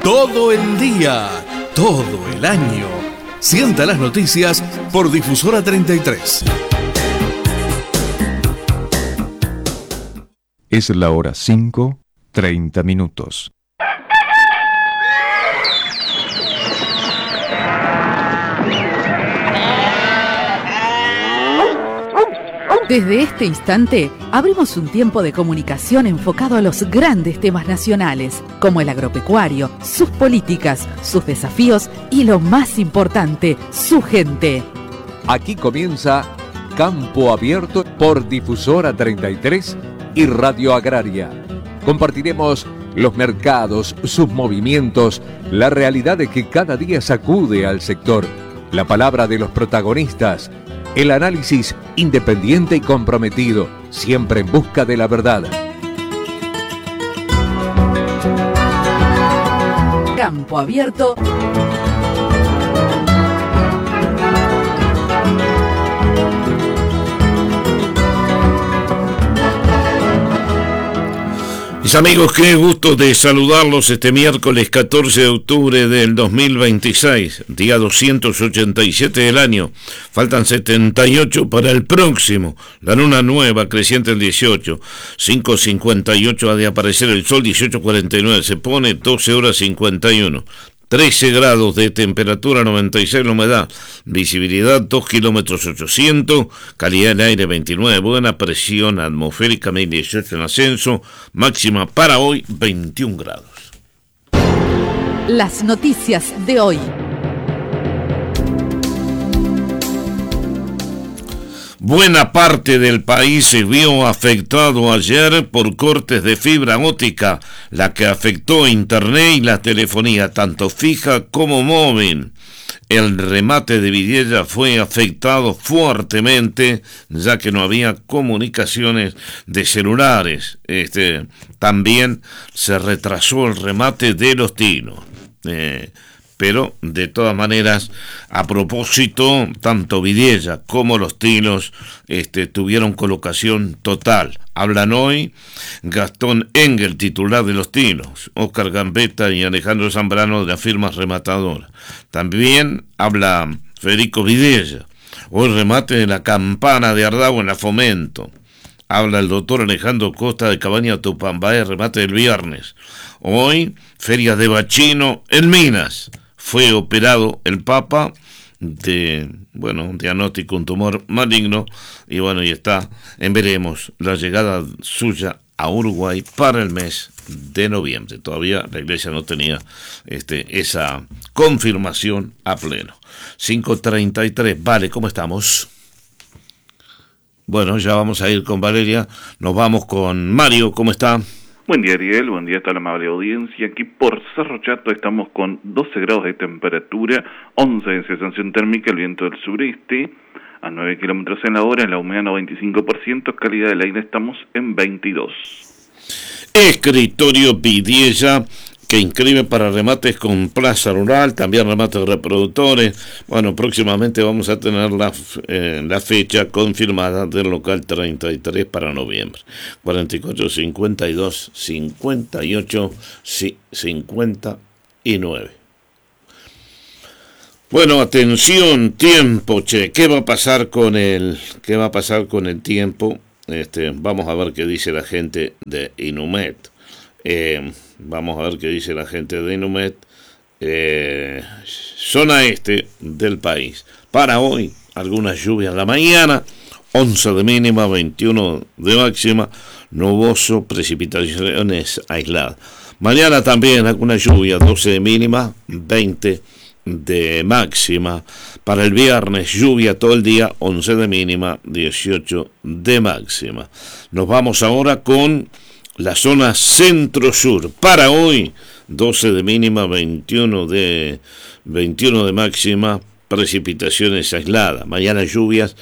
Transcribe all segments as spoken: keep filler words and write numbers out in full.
todo el día, todo el año. Sienta las noticias por Difusora treinta y tres. Es la hora cinco, treinta minutos. Desde este instante, abrimos un tiempo de comunicación enfocado a los grandes temas nacionales, como el agropecuario, sus políticas, sus desafíos y, lo más importante, su gente. Aquí comienza Campo Abierto por Difusora treinta y tres y Radio Agraria. Compartiremos los mercados, sus movimientos, la realidad de que cada día sacude al sector, la palabra de los protagonistas, el análisis independiente y comprometido, siempre en busca de la verdad. Campo Abierto. Mis amigos, qué gusto de saludarlos este miércoles catorce de octubre del dos mil veintiséis, día doscientos ochenta y siete del año. Faltan setenta y ocho para el próximo. La luna nueva, creciente el dieciocho. cinco cincuenta y ocho ha de aparecer el sol, dieciocho cuarenta y nueve se pone, doce horas cincuenta y uno. trece grados de temperatura, noventa y seis la humedad, visibilidad dos kilómetros ochocientos, calidad del aire veintinueve, buena presión atmosférica mil dieciocho en ascenso, máxima para hoy veintiún grados. Las noticias de hoy. Buena parte del país se vio afectado ayer por cortes de fibra óptica, la que afectó internet y la telefonía, tanto fija como móvil. El remate de Vidiella fue afectado fuertemente, ya que no había comunicaciones de celulares. Este, también se retrasó el remate de Los Tinos. Eh, Pero, de todas maneras, a propósito, tanto Vidiella como Los Tinos este, tuvieron colocación total. Hablan hoy Gastón Engel, titular de Los Tinos, Óscar Gambetta y Alejandro Zambrano de la firma rematadora. También habla Federico Vidiella. Hoy remate de la Campana de Ardagua en la Fomento. Habla el doctor Alejandro Costa de Cabaña Tupambaé, remate del viernes. Hoy, Feria de Bachino en Minas. Fue operado el Papa de, bueno, un diagnóstico, un tumor maligno, y bueno, y está, en veremos la llegada suya a Uruguay para el mes de noviembre. Todavía la iglesia no tenía este, esa confirmación a pleno. cinco treinta y tres, vale, ¿cómo estamos? Bueno, ya vamos a ir con Valeria, nos vamos con Mario, ¿cómo está? Buen día, Ariel, buen día a toda la amable audiencia. Aquí por Cerro Chato estamos con doce grados de temperatura, once de sensación térmica, el viento del sureste, a nueve kilómetros en la hora, la humedad noventa y cinco por ciento, calidad del aire estamos en veintidós. Escritorio Vidiella, que inscribe para remates con Plaza Rural, también remates reproductores. Bueno, próximamente vamos a tener la, eh, la fecha confirmada del local treinta y tres para noviembre. cuarenta y cuatro, cincuenta y dos, cincuenta y ocho, cincuenta y nueve. Bueno, atención, tiempo, che, ¿qué va a pasar con el, qué va a pasar con el tiempo? Este, vamos a ver qué dice la gente de Inumet. Eh, vamos a ver qué dice la gente de Inumet. Eh, zona este del país. Para hoy, algunas lluvias en la mañana, once de mínima, veintiuno de máxima, nuboso, precipitaciones aisladas. Mañana también alguna lluvia, doce de mínima, veinte de máxima. Para el viernes, lluvia todo el día, once de mínima, dieciocho de máxima. Nos vamos ahora con la zona centro-sur. Para hoy, doce de mínima, veintiuno de, veintiuno de máxima, precipitaciones aisladas. Mañana lluvias,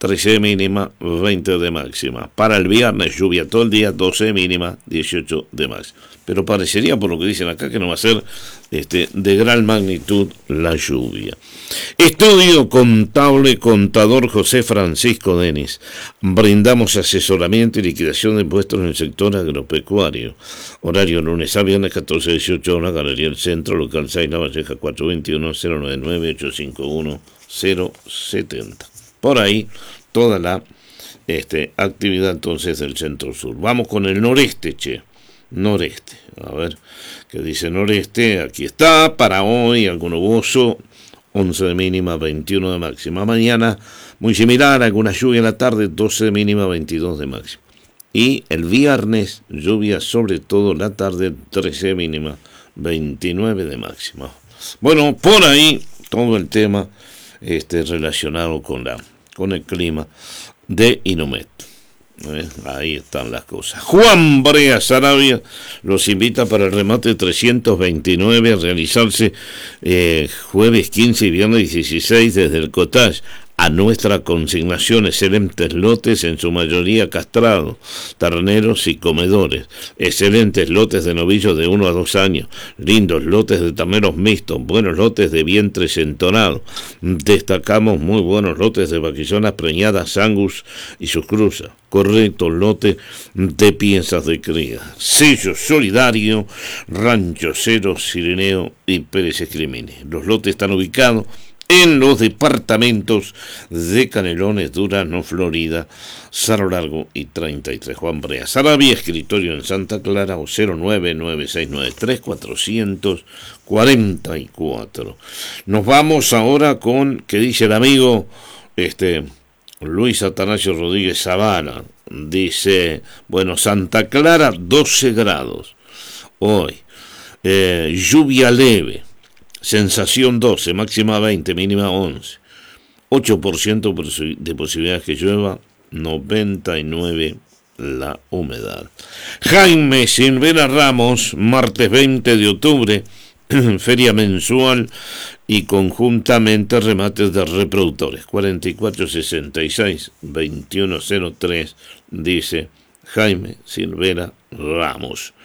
trece de mínima, veinte de máxima. Para el viernes, lluvia todo el día, doce de mínima, dieciocho de máxima. Pero parecería, por lo que dicen acá, que no va a ser este, de gran magnitud la lluvia. Estudio Contable Contador José Francisco Denis. Brindamos asesoramiento y liquidación de impuestos en el sector agropecuario. Horario lunes a viernes, catorce a dieciocho horas, Galería del Centro, local seis, La Valleja, cuatro dos uno, cero nueve nueve, ocho cinco uno, cero siete cero. Por ahí, toda la este, actividad entonces del Centro Sur. Vamos con el noreste, che. Noreste, a ver, ¿qué dice noreste? Aquí está, para hoy, algo nuboso, once de mínima, veintiuno de máxima. Mañana, muy similar, alguna lluvia en la tarde, doce de mínima, veintidós de máxima. Y el viernes, lluvia sobre todo la tarde, trece de mínima, veintinueve de máxima. Bueno, por ahí, todo el tema este, relacionado con, la, con el clima de Inomet. Eh, ahí están las cosas. Juan Brea Sarabia los invita para el remate trescientos veintinueve a realizarse eh, jueves quince y viernes dieciséis desde el Cottage. A nuestra consignación, excelentes lotes, en su mayoría castrados, terneros y comedores, excelentes lotes de novillos de uno a dos años, lindos lotes de terneros mixtos, buenos lotes de vientres entonados. Destacamos muy buenos lotes de vaquillonas preñadas, Angus y sus cruzas. Correcto lote de piezas de cría. Sello solidario, Rancho Cero, Cirineo y Pérez Escrimini. Los lotes están ubicados en los departamentos de Canelones, Durazno, Florida, Cerro Largo y treinta y tres. Juan Brea Sarabia, escritorio en Santa Clara, o cero nueve nueve seis nueve tres cuatro cuatro cuatro. Nos vamos ahora con, ¿qué dice el amigo? Este... Luis Atanasio Rodríguez Sabana dice, bueno, Santa Clara doce grados hoy, eh, lluvia leve, sensación doce, máxima veinte, mínima once, ocho por ciento de posibilidades que llueva, noventa y nueve la humedad. Jaime Silvera Ramos, martes veinte de octubre, feria mensual y conjuntamente remates de reproductores, cuarenta y cuatro sesenta y seis, veintiuno cero tres, dice Jaime Silvera Ramos.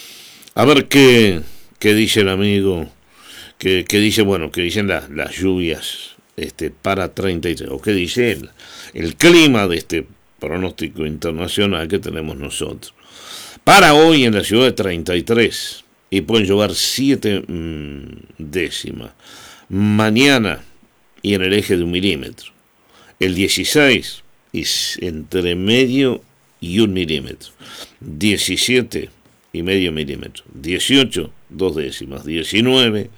A ver qué, qué dice el amigo, qué, qué dice, bueno, qué dicen las, las lluvias este, para treinta y tres, o qué dice el, el clima de este pronóstico internacional que tenemos nosotros. Para hoy en la ciudad de treinta y tres, y pueden llover siete mmm, décimas. Mañana, y en el eje de un milímetro. El dieciséis, y entre medio y un milímetro. diecisiete y medio milímetro. dieciocho, dos décimas. diecinueve,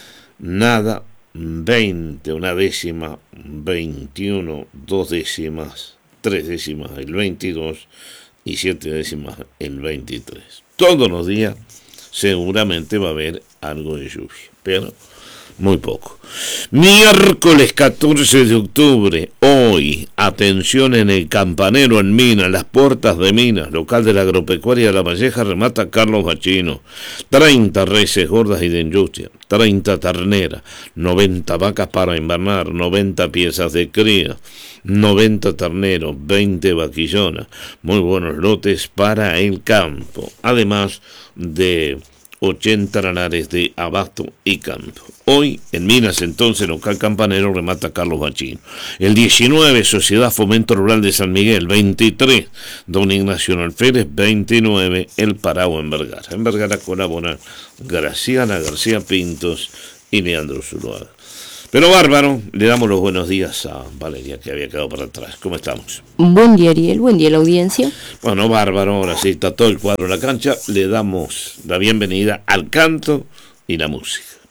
nada. veinte, una décima. veintiuno, dos décimas. tres décimas, el veintidós. Y siete décimas, el veintitrés. Todos los días seguramente va a haber algo de lluvia, pero muy poco. Miércoles catorce de octubre, hoy, atención en el Campanero en Minas, las puertas de Minas, local de la agropecuaria de La Valleja, remata Carlos Bachino. treinta reses gordas y de industria, treinta terneras, noventa vacas para invernar, noventa piezas de cría, noventa terneros, veinte vaquillonas, muy buenos lotes para el campo, además de ochenta lanares de abasto y campo. Hoy, en Minas, entonces, local Campanero, remata Carlos Bachino. El diecinueve, Sociedad Fomento Rural de San Miguel. veintitrés, Don Ignacio Alférez. veintinueve, El Paragua en Vergara. En Vergara colaboran Graciana García Pintos y Leandro Zuluaga. Pero bárbaro, le damos los buenos días a Valeria, que había quedado para atrás. ¿Cómo estamos? Buen día, Ariel. Buen día, la audiencia. Bueno, bárbaro, ahora sí está todo el cuadro en la cancha. Le damos la bienvenida al canto y la música.